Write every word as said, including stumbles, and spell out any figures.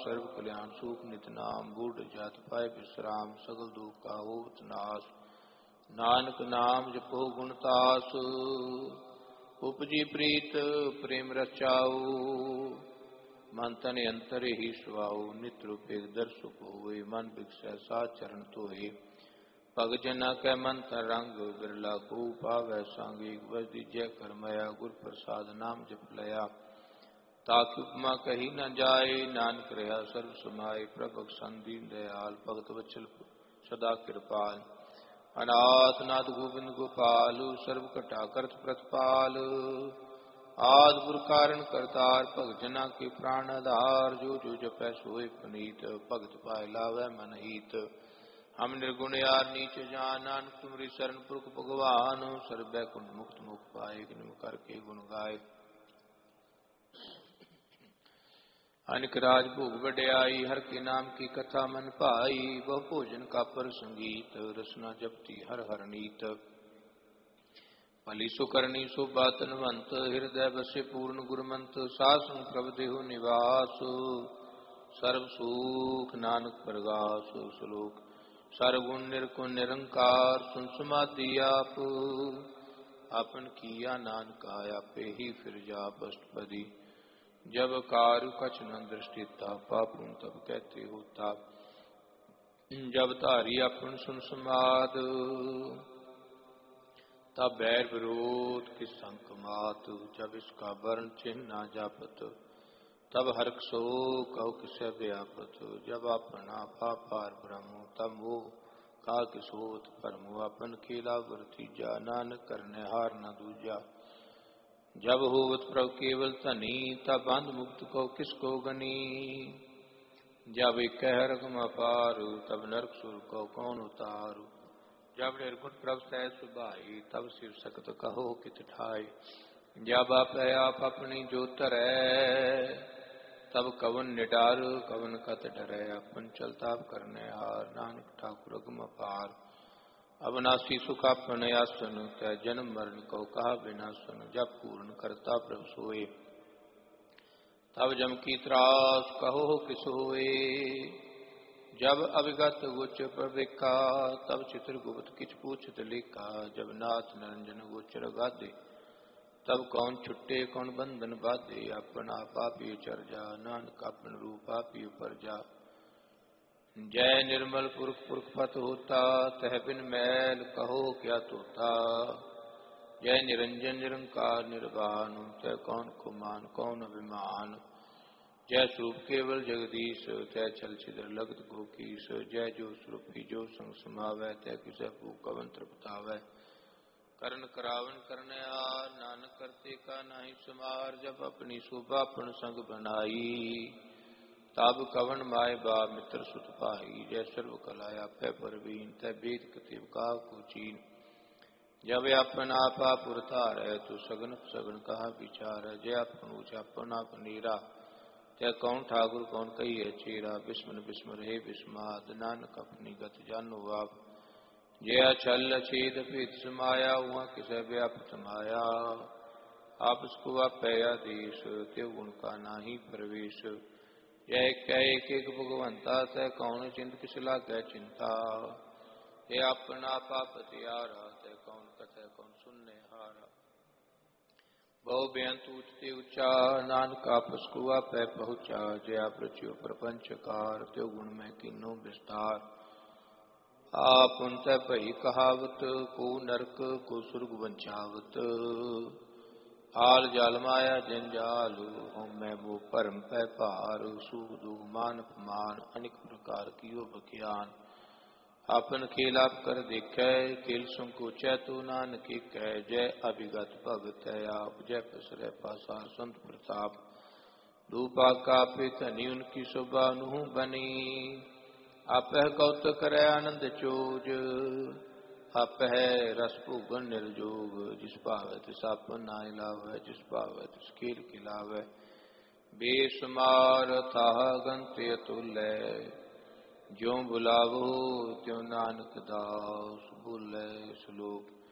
सर्व कल्याण सुख नित नाम बूढ़ जात पाए विश्राम सगल दुख का होत नाश नानक नाम जपो गुणतास उपजी प्रीत प्रेम रचाऊ मन तन अंतर ही सुआओ नित रूपे दर्शक होए मन बिकसै सा चरण धोए भग जना कै मंत्र रंग बिरला को पावै संग एक बस दीजै कर मया गुर प्रसाद नाम जप लया ताकि उपमा कही न जाए नानक रहा सर्व समाये प्रभु संदीन दयाल भगत वचल सदा कृपाल अनाथ नाथ गोविंद गोपाल सर्व कटा करत प्रतिपाल आद पुर कारण करतार भगत जना के प्राण आधार जो जो जपै सोए पुनीत भगत पाए लावै मन हीत हम निर्गुण यार नीच जान नानक तुमरी शरण पुरख भगवान सर्वै कुंड मुक्त मुख पाए निम करके गुण गाय अनिक राज भोग वड्याई हर के नाम की कथा मन भाई बहु भोजन का पर संगीत रसना जपती हर हर नीत भली सुकरणी शोभा तनवंत हृदय बसे पूर्ण गुरमंत सासु प्रभ देहु निवास सर्व सुख नानक प्रगास श्लोक सर्वगुण निर्गुण निरंकार सुन समाधि आप अपन किया नानक आपे ही फिर जा अष्टपदी जब कार्य कछ न दृष्टिता पापुन तब कहते होता जब धारी अपन सुन समाद तब बैर विरोध की संक मात जब इसका वर्ण चिन्ह न जापत तब हर्क सो कहो किसे व्यापत जब अपना पापार ब्रह्म तब वो का किसोत परमु अपन केला वर्तीजा नानक करने हार न दूजा जब होवत प्रभु केवल तनी तब बंध मुक्त को किसको गनी जब एक रकम अपार तब नरक सुर को कौन उतारू जब निर्गुण प्रभु सह सुभाई तब शिव सकत कहो कित ठाई जब आप आप अपनी जो तरह तब कवन निडार कवन कत डरे अपन चलताप करने हार नानक ठाकुर अगम अपार अविनाशी सुख अपन आसन तय जन्म मरण को कहा बिना सुन जब पूर्ण करता प्रभु सोए तब जम की त्रास कहो किस होए जब अविगत गोच प्रवेका तब चित्रगुप्त किच पूछत लेखा जब नाथ निरंजन गोचर गादे तब कौन छुट्टे कौन बंधन बाधे अपना पापी चर जा नानक अपन रूप पापी पर जा जय निर्मल पुरख पुरख पत होता तह बिन मैल कहो क्या तोता जय निरंजन निरंकार निर्वाण तह कौन कुमान कौन अभिमान जय स्वरूप केवल जगदीश तय चल छिद्र लगत गोकीश जय जो स्वरूपी जो संग समावै तय किसे भूख कवन तृप्तावै करण करावन करने हार नानक करते का नाही समार जब अपनी शोभा अपन संग बनाई तब कवन माय बा मित्र सुत पाई जय सर्व कलाया पै परवीन तय वेद कतिव का को चीन जब अपन आपा पुरतार है तो सगन सगन कहा विचार है जय अपन ऊंचा अपन अपनीरा तय कौन ठाकुर कौन कही है चेरा बिस्मन बिस्मर हे बिस्माद नानक अपनी गत जानो आप जय छल छेद पीत समाया हुआ किसे व्यापत माया आप इसको आपया देश त्यो गुण का नाही प्रवेश जय कै एक एक भगवंता तय कौन चिंत किस लागे चिंता हे अपना पाप त्यारा तय कौन कथे कौन सुनने हारा बहु बेअंत उचते उच्चा नानक आपस को आपै पहुँचा जया प्रच्यो प्रपंच कार त्यो गुण में किन्नो विस्तार आप उनते भई कहावत को नरक को सुर्ग वंचावत आल जाल माया जंजाल हम मैं वो परम पै पार सूख दुख मान अपमान अनेक प्रकार कियो बख्यान आपन खेल आप कर देखे खेल संकोचै तो नानक कह जय अभिगत भगत है आप जय पसरे पासा संत प्रताप रूपा का धनी उनकी शोभा नुह बनी आप कौत करे आनंद चोज आप है रस भोगन निर्जोग जिस पावे तिस आपन नाय लावे जिस पावे तिस खेल खिलावे बेसुमार था गंते अतुल्य ज्यों बुलावो त्यों नानक दास बोले श्लोक